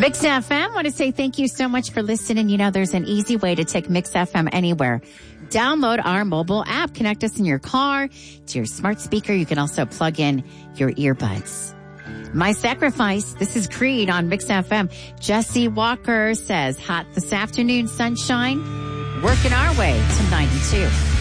Mix FM, want to say thank you so much for listening. You know, there's an easy way to take Mix FM anywhere. Download our mobile app. Connect us in your car to your smart speaker. You can also plug in your earbuds. My Sacrifice. This is Creed on Mix FM. Jesse Walker says, hot this afternoon, sunshine. Working our way to 92.